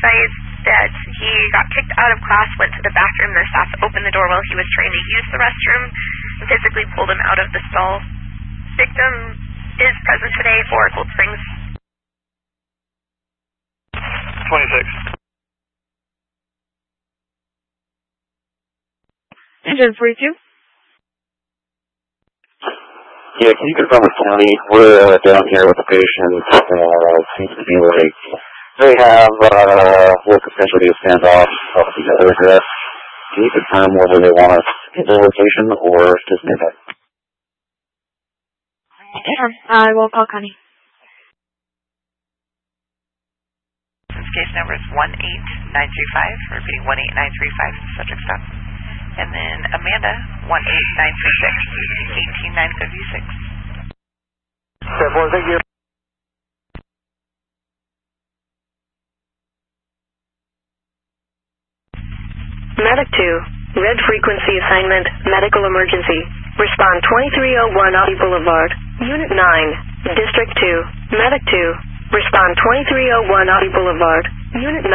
advised that he got kicked out of class, went to the bathroom, the staff opened the door while he was trying to use the restroom, and physically pulled him out of the stall. Victim is present today for Cold Springs. 26. Engine 42. Yeah, can you confirm with County? We're down here with the patient. Seems to be like they have what potentially a standoff together here. Can you confirm whether they want us in their location or just nearby? I will call Connie. This case number is 18935, repeating 18935, subject stop. And then Amanda, 18936, 18956. 10-4, thank you. Medic 2, red frequency assignment, medical emergency. Respond 2301 Audi Boulevard, Unit 9, District 2. Medic 2, respond 2301 Audi Boulevard, Unit 9.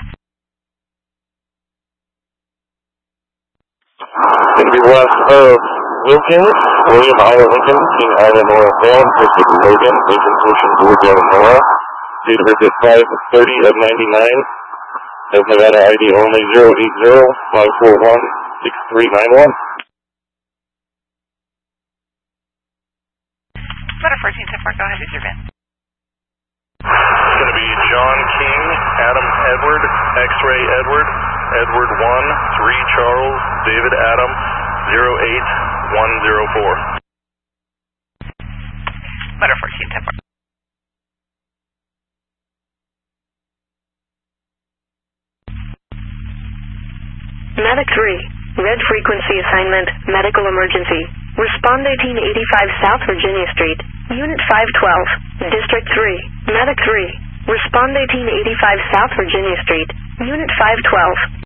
Going to be west of Wilkins, William Ira Lincoln, King Island Nora Van, District Logan, Lincoln Ocean Georgia Nora. Date of birth is 5/30 of 99. Has Nevada ID only 080-541-6391. Letter 1410, go ahead with your van. It's going to be John King, Adam Edward, X-Ray Edward, Edward 1, 3 Charles, David Adam, 08104. Letter 1410. Medic 3, red frequency assignment, medical emergency. Respond 1885 South Virginia Street, Unit 512, District 3. Medic 3, respond 1885 South Virginia Street, Unit 512.